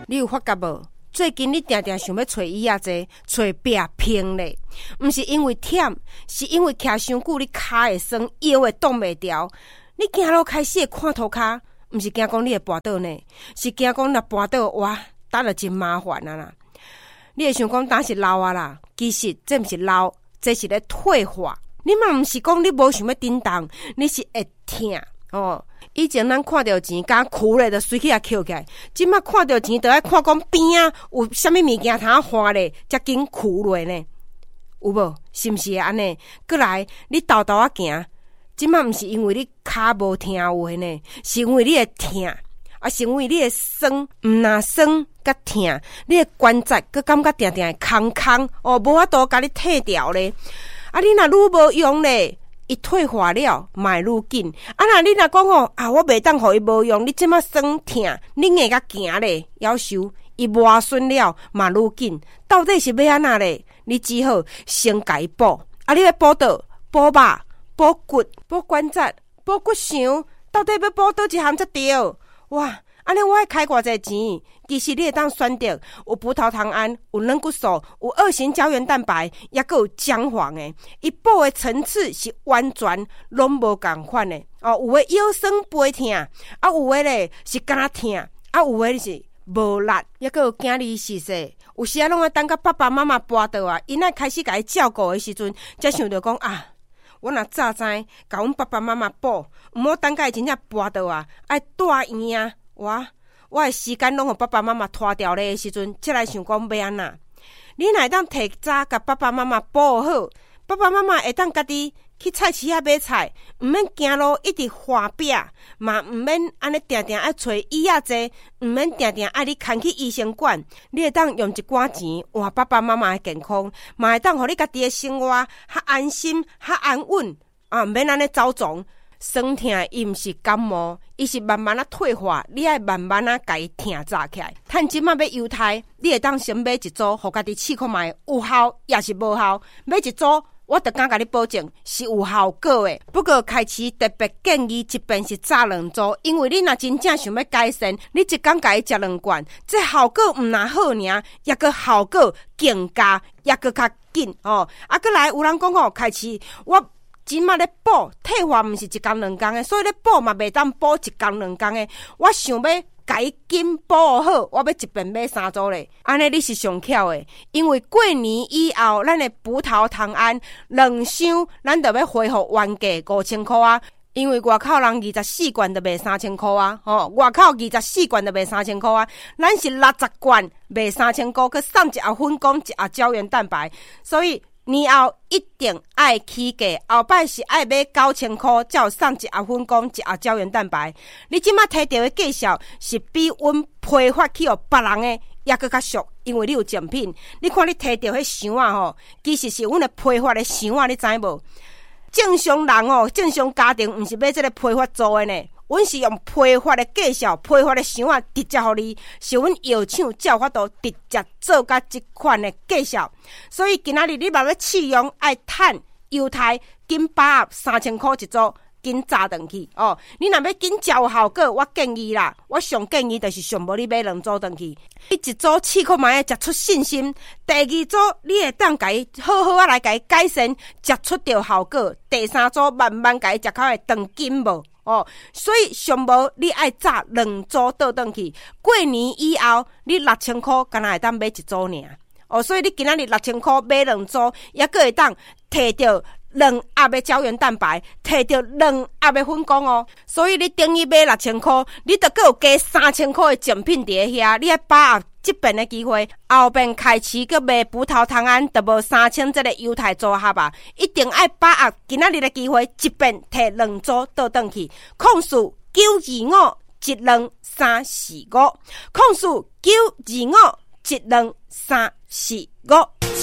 你有发觉无？最近你定定想要找椅仔坐，找壁平咧，毋是因为忝，是因为徛伤久，你骹会酸，腰会动袂调。你行路开始会看涂骹，毋是惊讲你会跋倒呢，是惊讲若跋倒哇，等了真麻烦啊啦。你会想讲当是老啊啦，其实这毋是老，这是咧退化。你嘛毋是讲你无想要振动，你是会疼哦。以前咱看到钱，敢哭咧，就随起来捡起来。即摆看到钱，就爱看讲边啊有啥物物件通花咧，才紧哭落呢？有无？是毋是安尼？过来，你豆豆啊行，即摆毋是因为你骹无疼有诶呢，是因为你会疼，啊，是因为你会酸，毋若酸甲疼，你诶关节佮感觉定定会空空哦，无法度甲你退掉咧。啊，你若愈无用咧。伊退化了，嘛愈紧。啊，那你若讲吼啊，我袂当互伊无用，你即马酸疼，你硬甲行咧，夭寿伊磨损了，嘛愈紧。到底是要安那咧？你只好先甲伊补。啊，你要补倒？补肉、补骨、补关节、补骨肠，到底要补倒一项才对？哇！安尼我爱开偌济钱，其实你会当选择有葡萄糖胺、有软骨素、有二型胶原蛋白，也佮有姜黄诶。伊补的层次是完全拢无共款诶。哦，有诶腰酸背痛，啊有诶咧是敢痛，啊有诶是无力，也佮有囝儿逝世。有时啊，拢爱等到爸爸妈妈跋倒啊，因爱开始甲伊照顾诶时阵，才想着讲啊。我若早知，甲阮爸爸妈妈补，毋好等甲伊真正跋倒啊，爱住院啊。我的时间拢互爸爸妈妈拖掉咧的时阵，才来想讲要安那。你若会当提早甲爸爸妈妈补好，爸爸妈妈会当家己去菜市仔买菜，毋免行路一直花壁，嘛毋免安尼定定爱找椅仔坐，毋免定定爱你牵去医生馆。你会当用一寡钱换爸爸妈妈的健康，嘛会当互你家己的生活较安心、较安稳啊，毋免安尼走总。酸痛伊毋是感冒，伊是慢慢退化，你爱慢慢甲伊疼扎起来。趁即马要犹太，你会当先买一组，互家己试看卖有效也是无效。买一组，我就敢甲你保证是有效果的。不过开始特别建议一遍是炸2组，因为你若真正想要改善，你一工甲伊食2罐，这效果毋若好尔，也个效果更加也个较紧哦。啊，过来有人讲哦，开始我。即马咧补退化，毋是一工2工的，所以咧补嘛袂当补一工2工的。我想要甲伊紧补好，我要一遍买3组咧。安尼你是上巧的，因为过年以后，咱的葡萄糖胺2箱，咱就要恢复原价5000块啊。因为外口人24罐就卖3000块啊，外口24罐就卖3000块啊，咱是60罐卖3000块，佮送一盒粉果，一盒胶原蛋白，所以。年后一定爱起价，后摆是爱买9000块，才有送一盒粉果，一盒胶原蛋白。你即马摕到的价效是比阮批发去互别人的也搁较俗，因为你有奖品。你看你摕到迄箱啊吼，其实是阮的批发的箱啊，你知无？正常人哦，正常家庭毋是买这个批发做的呢。阮是用批发的介绍、批发的箱啊，直接互你，是阮药厂才有法度直接做甲即款的介绍。所以今仔日你若要试用，爱趁犹太紧把握3000块一组，紧炸转去哦。你若要紧照有效果，我建议啦，我上建议就是上无你买2组转去，你一组试看卖食出信心，第2组你会当甲伊好好来甲伊改善，食出着效果，第3组慢慢甲伊食口会长紧无。哦，所以上无你爱炸2组倒转去，过年以后你6000块，敢若会当买1组尔。哦，所以你今仔日6000块买2组，也个会当摕到2盒的胶原蛋白，摕到2盒的粉果哦。所以你等于买6000块，你就阁有加3000块的奖品伫遐，你爱把握这边的机会，后边开始阁卖葡萄糖胺，就无3000这个犹太组合啊！一定爱把握今仔日的机会，一遍摕2组倒转去，控诉9251235，控诉9251235。